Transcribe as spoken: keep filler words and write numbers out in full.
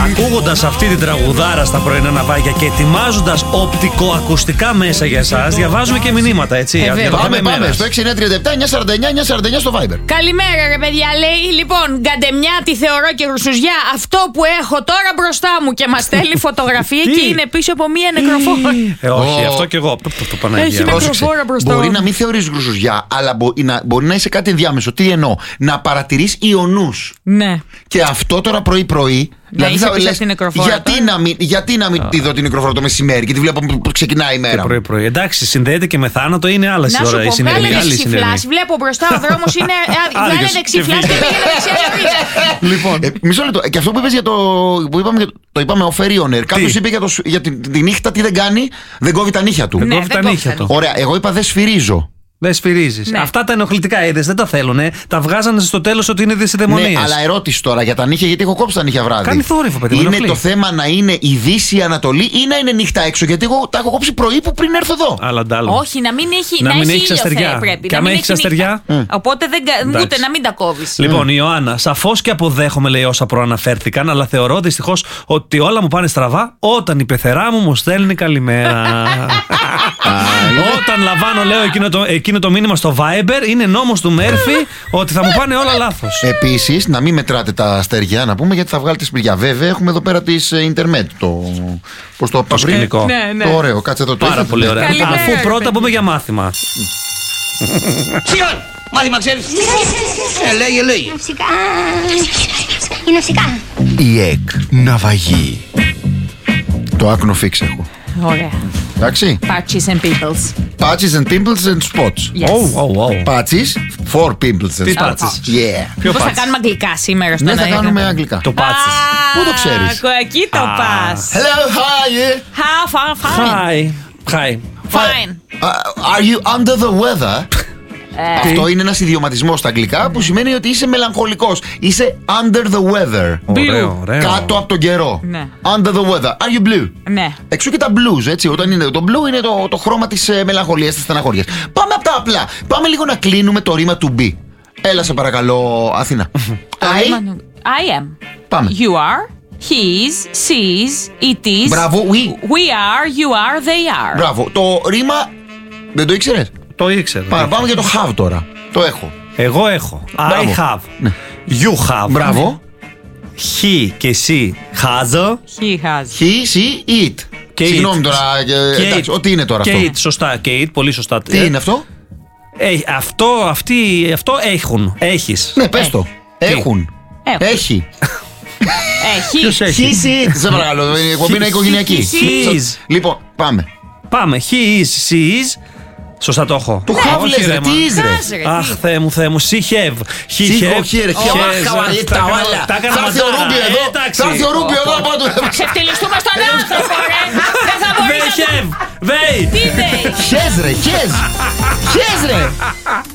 ακούγοντας αυτή την τραγουδάρα στα πρωινά ναυάγια και ετοιμάζοντας οπτικοακουστικά μέσα για εσάς, διαβάζουμε και μηνύματα, έτσι. Ε, πάμε, πάμε. Στο έξι εννιά τριάντα επτά εννιά σαράντα εννιά εννιά σαράντα εννιά στο Viber. Καλημέρα, ρε παιδιά. Λέει λοιπόν, γκαντεμιά τη θεωρώ και ρουσουζιά. Αυτό που έχω τώρα μπροστά μου και μας στέλνει φωτογραφία και είναι πίσω από μία νεκροφόρα. Ε, όχι, αυτό κι εγώ. Έχει νεκροφόρα μπροστά μου. Μπορεί να μην θεωρείς ρουσουζιά, αλλά μπορεί να είσαι κάτι ενδιάμεσο. Τι εννοώ, να παρατηρείς ιονούς. Ναι. Και αυτό τώρα πρωί-πρωί. Να δηλαδή θα λες, γιατί, να μην, γιατί να μην oh. τη δω την νεκροφόρα το μεσημέρι και τη βλέπω που ξεκινάει η μέρα. Πρωί, πρωί. Εντάξει, συνδέεται και με θάνατο, είναι άλλα η ώρα. Να σου πω, βγάλε δεξιφλάς, βλέπω μπροστά ο δρόμος είναι. Βγάλε δεξιφλάς και πήγαινε δεξιά. Λοιπόν, ε, μισό λεπτό. Και αυτό που είπες για το. Που είπαμε, το είπαμε off air on air. Κάποιος είπε για, το, για τη, τη νύχτα τι δεν κάνει, δεν κόβει τα νύχια του. Δεν κόβει τα νύχια του. Ωραία, εγώ είπα δεν σφυρίζω. Δεν σφυρίζεις. Ναι. Αυτά τα ενοχλητικά είδες, δεν τα θέλουνε. Τα βγάζανε στο τέλος ότι είναι δυσιδαιμονίες. Ναι, αλλά ερώτηση τώρα για τα νύχια, γιατί έχω κόψει τα νύχια βράδυ. Κάνει θόρυβο, παιδί. Είναι το θέμα να είναι η Δύση, η Ανατολή ή να είναι νύχτα έξω. Γιατί εγώ τα έχω κόψει πρωί που πριν έρθω εδώ. Όχι, να μην έχει, να να μην έχει έχει αστεριά. Πρέπει. Και αν έχει αστεριά. Mm. Οπότε δεν, ούτε να μην τα κόβεις. Λοιπόν, mm. Ιωάννα, σαφώς και αποδέχομαι, λέει, όσα προαναφέρθηκαν, αλλά θεωρώ δυστυχώς ότι όλα μου πάνε στραβά όταν η πεθερά μου μου στέλνει καλημέρα. Όταν λαμβάνω, λέω, εκείνο το, εκείνο το μήνυμα στο Viber, είναι νόμος του Μέρφυ ότι θα μου πάνε όλα λάθος. Επίσης, να μην μετράτε τα αστέρια, να πούμε, γιατί θα βγάλετε σπηριά. Βέβαια, έχουμε εδώ πέρα της Ιντερνετ. Το. Πώς το το σκηνικό. Ναι, ναι. Το ωραίο, κάτσε εδώ το. Πάρα πολύ ωραίο. Αφού πρώτα πούμε για μάθημα. Σιγά! Μάθημα ξέρεις. Ε, λέγε, λέγε. Ναυσικά. Είναι ναυσικά. Η ΕΚ ναυαγή. Το άκνο φίξ έχω. Ωραία. Εντάξει. Patches and pimples. Patches and pimples and spots. Yes. Oh, oh, oh. Patches for pimples and Τι spots. patches? Yeah. Ποιο Πώς θα patches? κάνουμε αγγλικά σήμερα στο Ναι, θα κάνουμε αγγλικά. Το patches. Πού το ξέρεις? Εκεί το πας. Hello, hi. How fine. Hi. Hi. Fine. Uh, are you under the weather? Αυτό είναι ένας ιδιωματισμός στα αγγλικά που σημαίνει ότι είσαι μελαγχολικός. Είσαι under the weather. Ωραίο, ωραίο. Κάτω από τον καιρό. Ναι. Under the weather. Are you blue? Ναι. Εξού και τα blues, έτσι. Όταν είναι το blue είναι το, το χρώμα της ε, μελαγχολίας, της στεναχώριας. Πάμε από τα απλά. Πάμε λίγο να κλείνουμε το ρήμα του be. Έλα σε παρακαλώ, Αθήνα. I. I am. Πάμε. You are. He's, she's, it is. Μπράβο, we. We are, you are, they are. Μπράβο. Το ρήμα δεν το ήξερες? Το ήξερα. Πάμε, πάμε για το have τώρα. Το έχω. Εγώ έχω. Μπράβο. I have. Ναι. You have. Μπράβο. He και she has. He has. He, she, it. Kate. Συγγνώμη τώρα. ε, Kate. Εντάξει, ό,τι είναι τώρα αυτό. Kate, σωστά. Kate, πολύ σωστά. Τι Ε, είναι αυτό? ε, αυτό, αυτοί, αυτό έχουν. Έχεις. Ναι, πες το. Έχουν. Έχουν. Έχει. Έχει. Ποιος έχει? He, she. Σε παρακαλώ. Η εκπομπή είναι οικογενειακή. His. Λοιπόν, πάμε. Πάμε. He is, she is. Σωστά το έχω. Το have Όχι, λες, ρε, ρε, μα. τι is, ρε. Has, ρε, Αχ, τι. Θεέ μου, Θεέ μου. She have. He She, have. όχι, ρε, Has. χε- χαβαλέ, Τα τα έκανα- όλα. τα έκανα Θα έρθει ο ματάρα. Ρούμπι Ε, εδώ. εντάξει. Θα έρθει ο Ρούμπι εδώ από το. Θα ξεφτυλιστούμε στον άνθρωπο, ρε. Δεν θα They μπορείς να... have. They. Τι they. Χες, ρε, χες. Χες, ρε.